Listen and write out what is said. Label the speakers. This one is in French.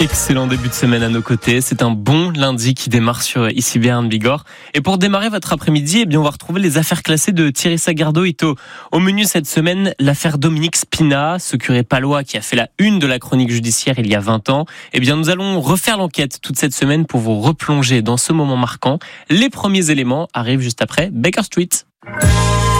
Speaker 1: Excellent début de semaine à nos côtés. C'est un bon lundi qui démarre sur ici Béarn Bigorre. Et pour démarrer votre après-midi, on va retrouver les affaires classées de Thierry Sagardo. Au menu cette semaine, l'affaire Dominique Spina, ce curé palois qui a fait la une de la chronique judiciaire il y a 20 ans. Nous allons refaire l'enquête toute cette semaine pour vous replonger dans ce moment marquant. Les premiers éléments arrivent juste après Baker Street.